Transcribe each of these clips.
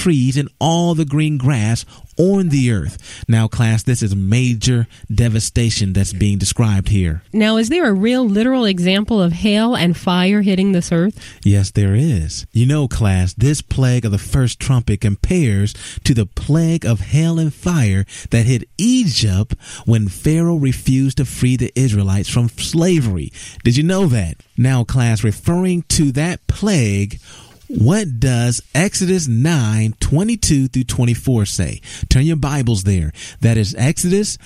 trees and all the green grass on the earth. Now, class, this is major devastation that's being described here. Now, is there a real literal example of hail and fire hitting this earth? Yes, there is. You know, class, this plague of the first trumpet compares to the plague of hail and fire that hit Egypt when Pharaoh refused to free the Israelites from slavery. Did you know that? Now, class, referring to that plague, what does Exodus 9:22 through 24 say? Turn your Bibles there. That is Exodus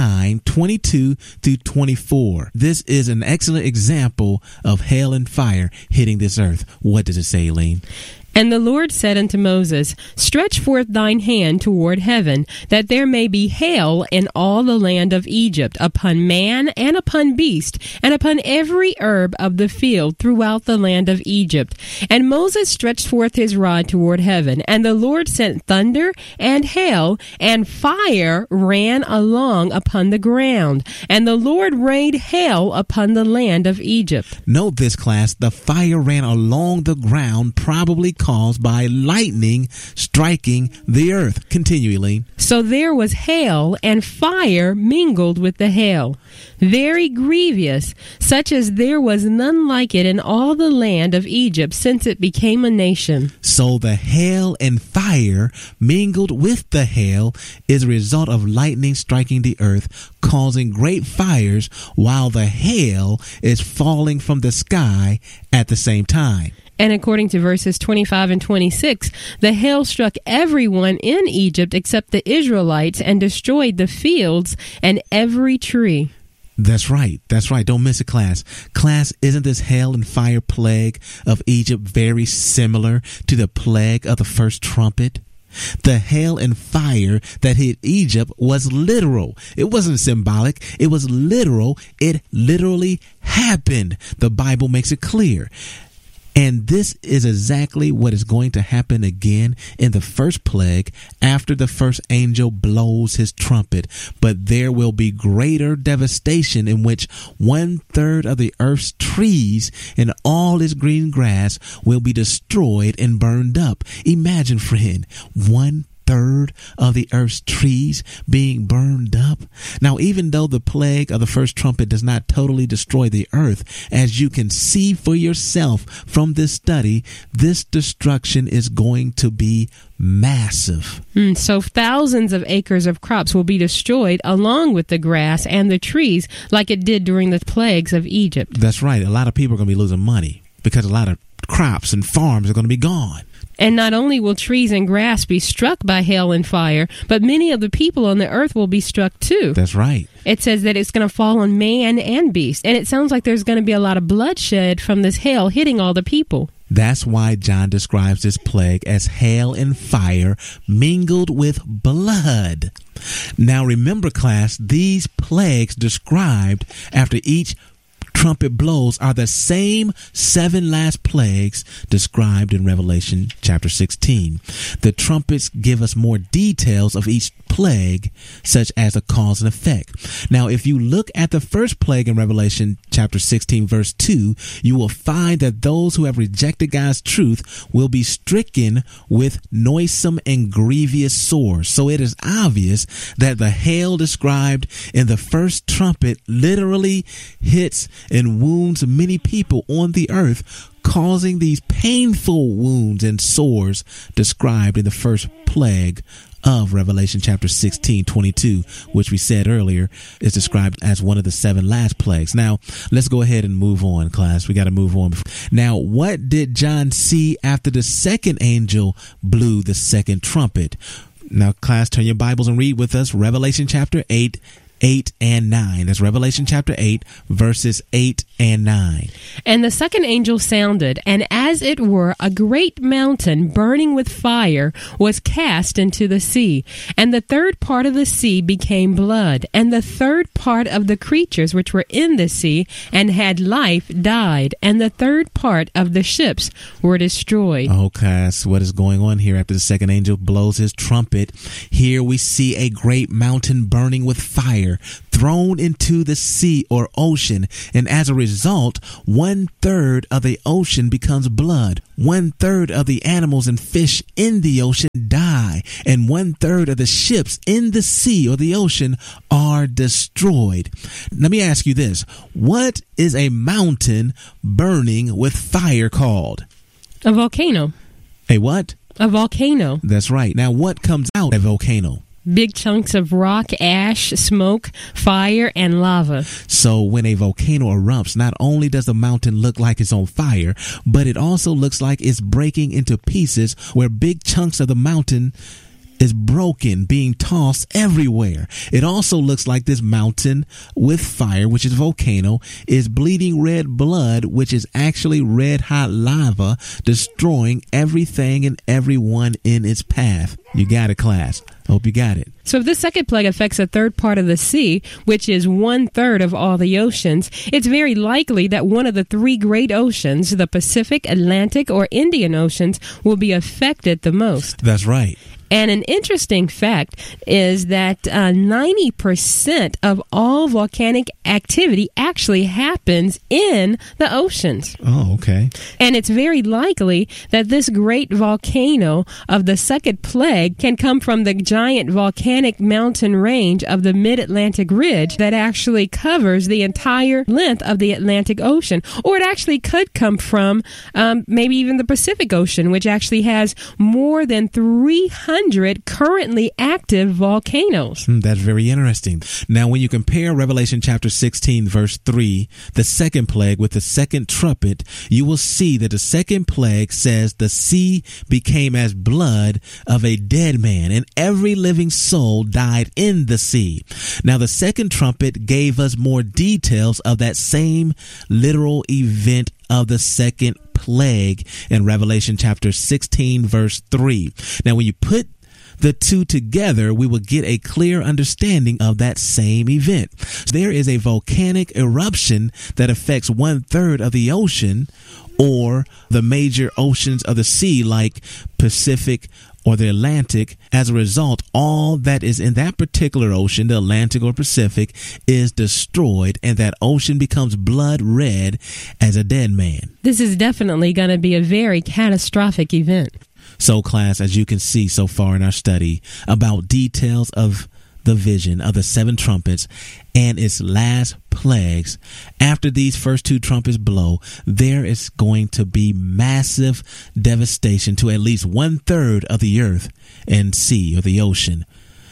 9:22 through 24. This is an excellent example of hail and fire hitting this earth. What does it say, Elaine? And the Lord said unto Moses, Stretch forth thine hand toward heaven, that there may be hail in all the land of Egypt, upon man and upon beast, and upon every herb of the field throughout the land of Egypt. And Moses stretched forth his rod toward heaven, and the Lord sent thunder and hail, and fire ran along upon the ground. And the Lord rained hail upon the land of Egypt. Note this, class. The fire ran along the ground, probably caused by lightning striking the earth. Continue, Elaine. So there was hail and fire mingled with the hail, very grievous, such as there was none like it in all the land of Egypt since it became a nation. So the hail and fire mingled with the hail is a result of lightning striking the earth, causing great fires while the hail is falling from the sky at the same time. And according to verses 25 and 26, the hail struck everyone in Egypt except the Israelites and destroyed the fields and every tree. That's right. That's right. Don't miss it, class. Class, isn't this hail and fire plague of Egypt very similar to the plague of the first trumpet? The hail and fire that hit Egypt was literal. It wasn't symbolic. It was literal. It literally happened. The Bible makes it clear. And this is exactly what is going to happen again in the first plague after the first angel blows his trumpet. But there will be greater devastation in which 1/3 of the earth's trees and all its green grass will be destroyed and burned up. Imagine, friend, 1/3 of the earth's trees being burned up. Now, even though the plague of the first trumpet does not totally destroy the earth, as you can see for yourself from this study, this destruction is going to be massive. So thousands of acres of crops will be destroyed along with the grass and the trees like it did during the plagues of Egypt. That's right. A lot of people are going to be losing money because a lot of crops and farms are going to be gone. And not only will trees and grass be struck by hail and fire, but many of the people on the earth will be struck too. That's right. It says that it's going to fall on man and beast. And it sounds like there's going to be a lot of bloodshed from this hail hitting all the people. That's why John describes this plague as hail and fire mingled with blood. Now remember, class, these plagues described after each trumpet blows are the same 7 last plagues described in Revelation chapter 16. The trumpets give us more details of each plague, such as the cause and effect. Now, if you look at the first plague in Revelation chapter 16, verse 2, you will find that those who have rejected God's truth will be stricken with noisome and grievous sores. So it is obvious that the hail described in the first trumpet literally hits and wounds many people on the earth, causing these painful wounds and sores described in the first plague of Revelation chapter 16:22, which we said earlier is described as one of the 7 last plagues. Now, let's go ahead and move on, class. We got to move on. Now, what did John see after the second angel blew the second trumpet? Now, class, turn your Bibles and read with us Revelation chapter 8, 8 and 9. That's Revelation chapter 8, verses 8 and 9. And the second angel sounded, and as it were, a great mountain burning with fire was cast into the sea. And the third part of the sea became blood. And the third part of the creatures which were in the sea and had life died. And the third part of the ships were destroyed. Okay, so what is going on here after the second angel blows his trumpet? Here we see a great mountain burning with fire. fire thrown into the sea or ocean, and as a result, 1/3 of the ocean becomes blood. 1/3 of the animals and fish in the ocean die, and 1/3 of the ships in the sea or the ocean are destroyed. Let me ask you this. What is a mountain burning with fire called? A volcano. A what? A volcano. That's right. Now, what comes out of a volcano? Big chunks of rock, ash, smoke, fire, and lava. So when a volcano erupts, not only does the mountain look like it's on fire, but it also looks like it's breaking into pieces where big chunks of the mountain is broken, being tossed everywhere. It also looks like this mountain with fire, which is a volcano, is bleeding red blood, which is actually red hot lava, destroying everything and everyone in its path. You got it, class. Hope you got it. So if this second plague affects a third part of the sea, which is 1/3 of all the oceans, it's very likely that one of the three great oceans, the Pacific, Atlantic, or Indian Oceans, will be affected the most. That's right. And an interesting fact is that 90% of all volcanic activity actually happens in the oceans. Oh, okay. And it's very likely that this great volcano of the second plague can come from the giant volcanic mountain range of the Mid-Atlantic Ridge that actually covers the entire length of the Atlantic Ocean. Or it actually could come from maybe even the Pacific Ocean, which actually has more than 300 currently active volcanoes. That's very interesting. Now, when you compare Revelation chapter 16, verse 3, the second plague with the second trumpet, you will see that the second plague says the sea became as blood of a dead man, and every living soul died in the sea. Now, the second trumpet gave us more details of that same literal event of the second plague in Revelation chapter 16, verse 3. Now, when you put the two together, we will get a clear understanding of that same event. There is a volcanic eruption that affects 1/3 of the ocean, or the major oceans of the sea like Pacific or the Atlantic. As a result, all that is in that particular ocean, the Atlantic or Pacific, is destroyed, and that ocean becomes blood red as a dead man. This is definitely going to be a very catastrophic event. So, class, as you can see so far in our study about details of the vision of the seven trumpets and its last plagues, after these first two trumpets blow, there is going to be massive devastation to at least 1/3 of the earth and sea or the ocean.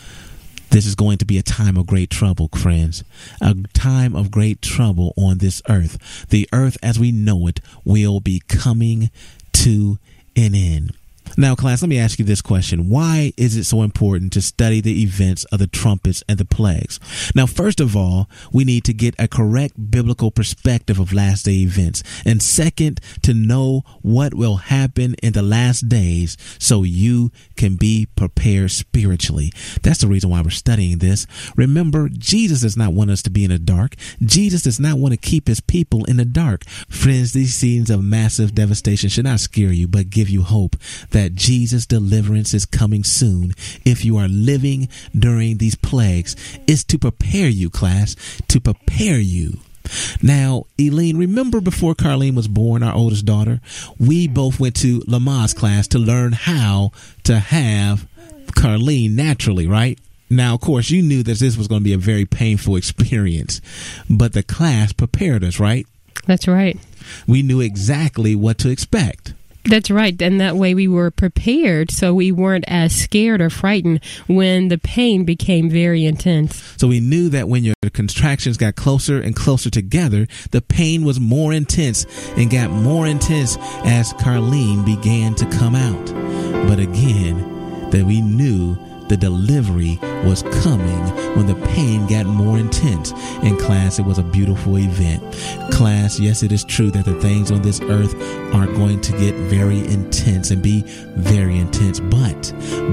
This is going to be a time of great trouble, friends, a time of great trouble on this earth. The earth as we know it will be coming to an end. Now, class, let me ask you this question. Why is it so important to study the events of the trumpets and the plagues? Now, first of all, we need to get a correct biblical perspective of last day events. And second, to know what will happen in the last days so you can be prepared spiritually. That's the reason why we're studying this. Remember, Jesus does not want us to be in the dark. Jesus does not want to keep his people in the dark. Friends, these scenes of massive devastation should not scare you, but give you hope that Jesus' deliverance is coming soon. If you are living during these plagues, it's to prepare you, class, to prepare you. Now, Eileen, remember before Carlene was born, our oldest daughter, we both went to Lamaze class to learn how to have Carlene naturally, right? Now, of course, you knew that this was going to be a very painful experience, but the class prepared us, right? That's right. We knew exactly what to expect. That's right. And that way we were prepared so we weren't as scared or frightened when the pain became very intense. So we knew that when your contractions got closer and closer together, the pain was more intense and got more intense as Carlene began to come out. But again, that we knew the delivery was coming when the pain got more intense. In class, it was a beautiful event. Class, yes, it is true that the things on this earth are going to get very intense and be very intense, but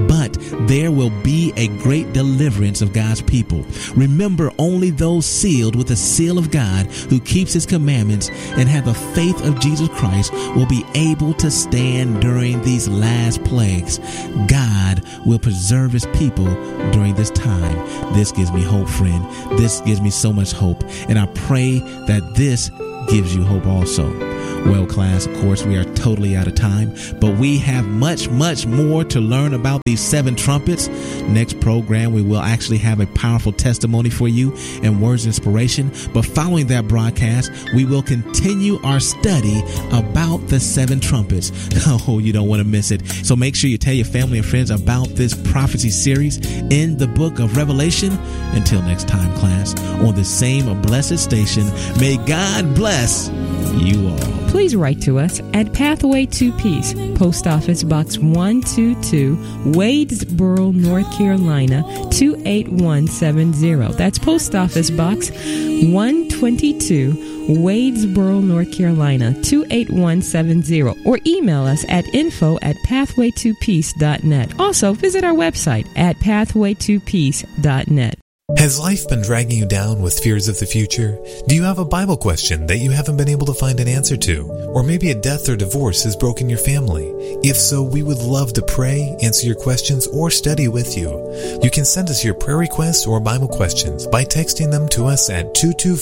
there will be a great deliverance of God's people. Remember, only those sealed with the seal of God who keeps his commandments and have the faith of Jesus Christ will be able to stand during these last plagues. God will preserve his people during this time. This gives me hope, friend. This gives me so much hope. And I pray that this gives you hope also. Well, class, of course, we are totally out of time, but we have much, much more to learn about these 7 trumpets. Next program, we will actually have a powerful testimony for you and words of inspiration. But following that broadcast, we will continue our study about the 7 trumpets. Oh, you don't want to miss it. So make sure you tell your family and friends about this prophecy series in the book of Revelation. Until next time, class, on the same blessed station, may God bless you all. Please write to us at Pathway to Peace, Post Office Box 122, Wadesboro, North Carolina, 28170. That's Post Office Box 122, Wadesboro, North Carolina, 28170. Or email us at info@pathwaytopeace.net. Also, visit our website at pathwaytopeace.net. Has life been dragging you down with fears of the future? Do you have a Bible question that you haven't been able to find an answer to? Or maybe a death or divorce has broken your family? If so, we would love to pray, answer your questions, or study with you. You can send us your prayer requests or Bible questions by texting them to us at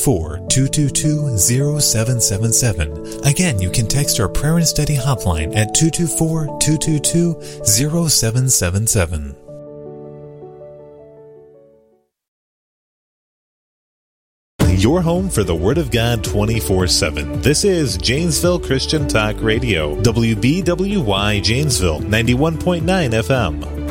224-222-0777. Again, you can text our prayer and study hotline at 224-222-0777. Your home for the Word of God 24/7. This is Janesville Christian Talk Radio, WBWY Janesville, 91.9 FM.